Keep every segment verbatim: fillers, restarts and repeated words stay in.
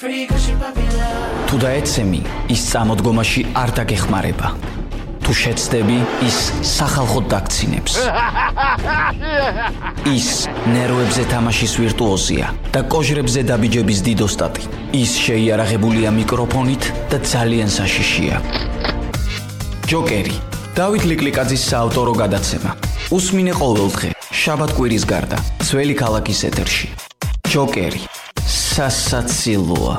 თუ დაეცემი, ის წამოდგომაში არ დაგეხმარება. თუ შეცდები, ის სახალხოდ დაგცინებს. ის ნერვებზე თამაშის ვირტუოზია და კოჟრებზე დაბიჯების დიდოსტატი. ის შეიარაღებულია მიკროფონით და ძალიან საშიშია. ჯოკერი. დავით ლიკლიკაძის საავტორო გადაცემა. უსმინე ყოველდღე, შაბათ-კვირის გარდა, ძველი ქალაქის ეთერში. ჯოკერი. სასაცილოა.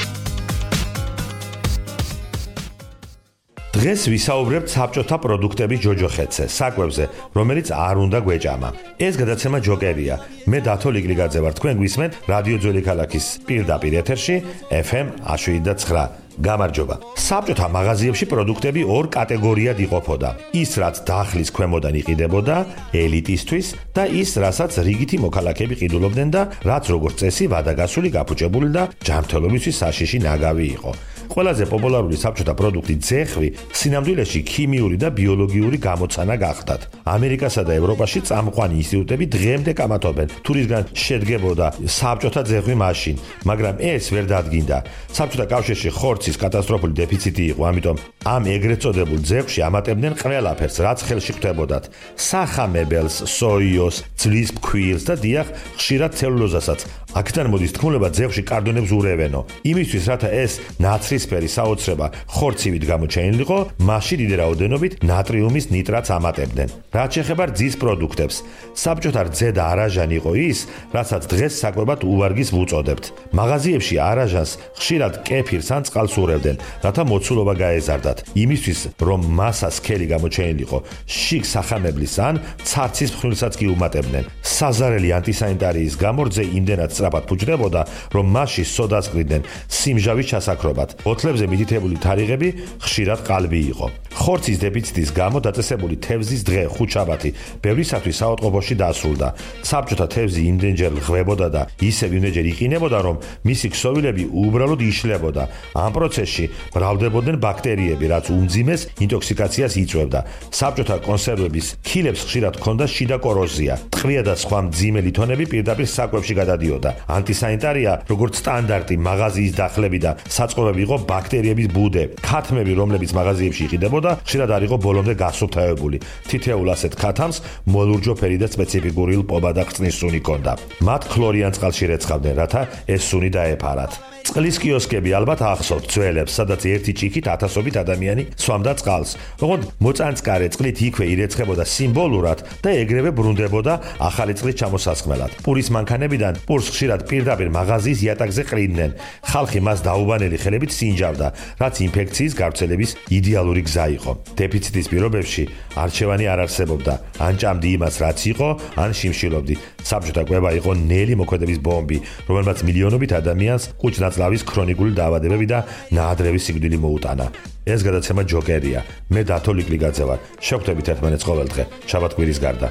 დღეს ვისაუბრებთ საბჭოთა პროდუქტების ჯოჯოხეთზე, საკვებზე, რომელიც არ უნდა გვეჭამა. ეს გადაცემა ჯოკერია. მე დათო ლიკლიკაძე ვარ, თქვენ გვისმენთ რადიო ძველი ქალაქის პირდაპირ ეთერში ეფ ემ one oh seven point nine. გამარჯობა. საბჭოთა მაღაზიებში პროდუქტები ორ კატეგორიად იყოფოდა. ის, რაც დახლის ქვემოდან იყიდებოდა ელიტისთვის და ის, რასაც რიგითი მოქალაქეები ყიდულობდნენ და რაც როგორც წესი ვადაგასული, გაფუჭებული და ჯანმრთელობისთვის საშიში ნაგავი იყო. ყველაზე პოპულარული საბჭოთა პროდუქტი ძეხვი სინამდვილეში ქიმიური და ბიოლოგიური გამოცანა გახდათ. ამერიკასა და ევროპაში წამყვანი ინსტიტუტები დღემდე კამათობენ, თუ რისგან შედგებოდა საბჭოთა ძეხვი მაშინ, მაგრამ ეს ვერ დადგინდა. საბჭოთა კავშირში ხორცის კატასტროფული დეფიციტი იყო, ამიტომ ამ ეგრეთ წოდებულ ძეხვში ამატებდნენ ყველაფერს, რაც ხელში ხვდებოდათ. სახამებელს, სოიოს, ძვლის ფქვილს და დიახ, ხშირად ცელულოზასაც. აქედან მოდის თქმულება ძეხვში კარდონებს ურევენო. იმისთვის, რათა ეს ნაცრისფერი საოცრება ხორცივით გამოჩენილიყო, მასში დიდი რაოდენობით ნატრიუმის ნიტრატს ამატებდნენ. რაც შეეხება რძის პროდუქტებს, საბჭოთა რძე და არაჟანი იყო ის, რასაც დღეს საკვებად უვარგის ვუწოდებთ. მაღაზიებში არაჟანს ხშირად კეფირს ან წყალს ურევდნენ, რათა მოცულობა გაეზარდათ. იმისთვის, რომ მასა სქელი გამოჩენილიყო, შიგ სახამებლის ან ცარცის ფხვნილსაც კი უმატებდნენ. საზარელი ანტისანიტარიის გამო რძე იმდენად სწრაფად ფუჭდებოდა, რომ მასში სოდას ყრიდნენ სიმჟავის ჩასაქრობად. ოთლებზე მითითებული თარიღები ხშირად ყალბი იყო. ხორცის დეფიციტის გამო დაწესებული თევზის დღე ხუთშაბათი ბევრისათვის საავადმყოფოში დასრულდა. საბჭოთა თევზი იმდენჯერ ღვებოდა და ისევ იმდენჯერ იყინებოდა, რომ მისი ქსოვილები უბრალოდ იშლებოდა. ამ პროცესში მრავლდებოდნენ ბაქტერიები, რაც უმძიმეს ინტოქსიკაციას იწვევდა. საბჭოთა კონსერვების ქილებს ხშირად ჰქონდა შიდა კოროზია. ტყვია და სხვა მძიმე ლითონები პირდაპირ საკვებში გადადიოდა. ანტისანიტარია, როგორც სტანდარტი მაღაზიის დახლები და საწყობები იყო ბაქტერიების ბუდე. ქათმები, რომლებიც მაღაზიებში იყიდებოდა, ხშირად არ იყო ბოლომდე გასუფთავებული. თითოეულ ასეთ ქათამს მოლურჯო-ფერი და სპეციფიკური ლპობა და ხრწნის სუნი ჰქონდა. მათ ქლორიან წყალში რეცხავდნენ, რათა ეს სუნი დაეფარათ. წყლის კიოსკები ალბათ ახსოვთ ძველებს, სადაც ერთი ჭიქით ათასობით ადამიანი სვამდა წყალს. ოღონდ მოწანწკარე წყლით იქვე ირეცხებოდა სიმბოლურად და ეგრევე ბრუნდებოდა ახალი წყლის ჩამოსასხმელად. პურის მანქანებიდან პურს ხშირად პირდაპირ მაღაზიის იატაკზე ყრიდნენ. ხალხი მას დაუბანელი ხელებით სინჯავდა, რაც ინფექციის გავრცელების იდეალური გზა იყო. დეფიციტის პირობებში არჩევანი არ არსებობდა. ან ჭამდი იმას, რაც იყო, ან შიმშილობდი. საბჭოთა კვება იყო ნელი მოქმედების ბომბი, რომელმაც მილიონობით ადამიანს კუჭ-ნაწლავის ქრონიკული დაავადებები და ნაადრევი სიკვდილი მოუტანა. ეს გადაცემა ჯოკერია. მე დათო ლიკლიკაძე ვარ. შევხვდებით ერთმანეთს ყოველდღე, შაბათ-კვირის გარდა.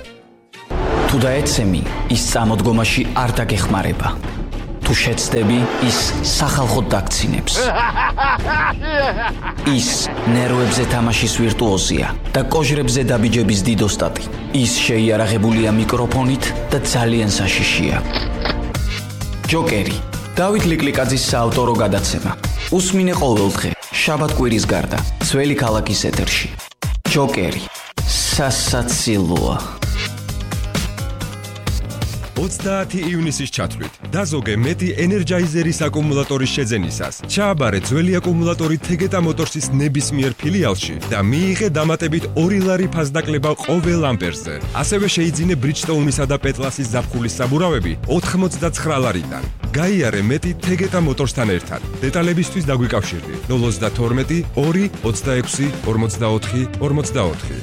თუ დაეცემი, ის წამოდგომაში არ დაგეხმარება. თუ შეცდები, ის სახალხოდ დაგცინებს. ის ნერვებზე თამაშის ვირტუოზია და კოჟრებზე დაბიჯების დიდოსტატი. ის შეიარაღებულია მიკროფონით და ძალიან საშიშია. ჯოკერი. დავით ლიკლიკაძის საავტორო გადაცემა. უსმინე ყოველდღე, შაბათ-კვირის გარდა, ძველი ქალაქის ეთერში. ჯოკერი. სასაცილოა. ოცდაათი ივნისის ჩათვლით დაზოგე მეტი ენერჯაიზერის აკუმულატორის შეძენისას. ჩააბარე ძველი აკუმულატორი თეგეტა მოტორსის ნებისმიერ ფილიალში და მიიღე დამატებით ორი ლარი ფასდაკლება ყოველ ამპერზე. ასევე შეიძინე ბრიჯსტოუნისა და პეტლასის ზაფხულის საბურავები ოთხმოცდაცხრა ლარიდან. გაიარე მეტი თეგეტა მოტორსთან ერთად. დეტალებისთვის დაგვიკავშირდი ნულ ოცდათორმეტი ორი ოცდაექვსი ორმოცდაოთხი ორმოცდაოთხი.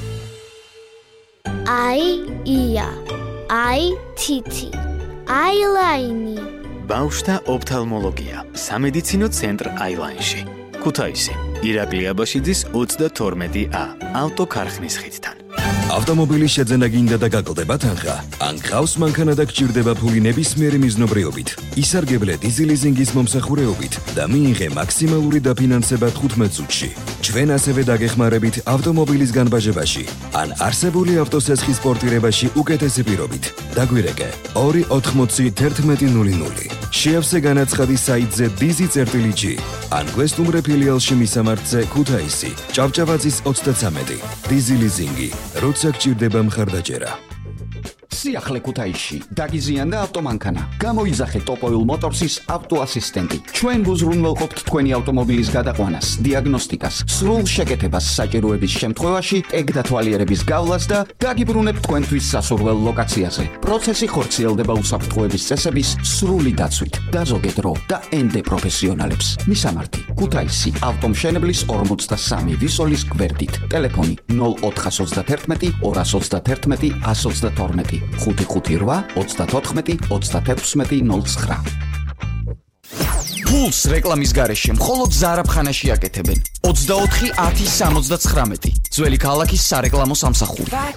აი ია აი თითი აილაინი ბავშვთა ოფთალმოლოგია სამედიცინო ცენტრ აილაინში ქუთაისი ირაკლი აბაშიძის ოცდათორმეტი ა ავტოქარხნის ხიდთან. ავტომობილის შეძენა გინდა და გაკლდება თანხა? ან გყავს მანქანა და გჭირდება ფული ნებისმიერი მიზნობრიობით? ისარგებლე დიზელიზინგის მომსახურეობით და მიიღე მაქსიმალური დაფინანსება თხუთმეტ წუთში. ჩვენ ასევე დაგეხმარებით ავტომობილის განბაჟებაში ან არსებული ავტოსესხის პორტირებაში უკეთესი პირობით. დაგვირეკე ორი ოთხმოცი ერთმეტი ნული ნული. შეავსე განაცხადი საიტზე დიზი წერტილი ჯი ან გვესტუმრე ფილიალში მისამართზე ქუთაისი, ჭავჭავაძის ოცდაცამეტი. დიზი ლიზინგი, როცა გჭირდება მხარდაჭერა. სიახლე ქუთაისში დაგიზიანდა ავტომანქანა. გამოიძახეთ ტოპოილ მოტორსის ავტოასისტენტი. ჩვენ გუზრუნველყოფთ თქვენი ავტომობილის გადაყვანას, დიაგნოსტიკას, სრულ შეკეთებას საჭიროების შემთხვევაში, ტეგ დათვალიერების გავლას და დაგიბრუნებთ თქვენთვის სასურველ ლოკაციაზე. პროცესი ხორციელდება უსაფრთხოების წესების სრული დაცვით. დაზოგეთ დრო და ენდე პროფესიონალებს. მისამართი: ქუთაისი, ავტომშენებლის ორმოცდასამი ვისოლის გვერდით. ტელეფონი ნულ ოთხას ოცდაერთმეტი ორას ოცდაერთმეტი ას ოცდათორმეტი. ხუთი ხუთი რვა ოცდათოთხმეტი ოცდათექვსმეტი ნულ ცხრა. ფულს რეკლამის გარეშე მხოლოდ ზარაფხანაში აკეთებენ. ოცდაოთხი ათი სამოცდაცხრამეტი. ძველი ქალაქის სარეკლამო სამსახური.